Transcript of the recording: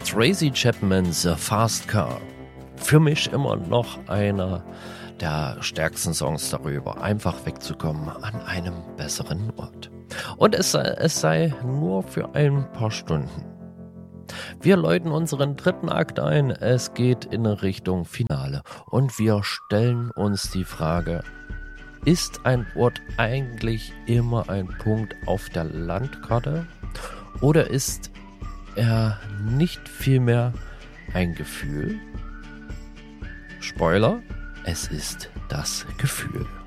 Tracy Chapman's The Fast Car. Für mich immer noch einer der stärksten Songs darüber, einfach wegzukommen an einem besseren Ort. Und es sei nur für ein paar Stunden. Wir läuten unseren dritten Akt ein, es geht in Richtung Finale und wir stellen uns die Frage, ist ein Ort eigentlich immer ein Punkt auf der Landkarte oder ist er nicht vielmehr ein Gefühl? Spoiler, es ist das Gefühl.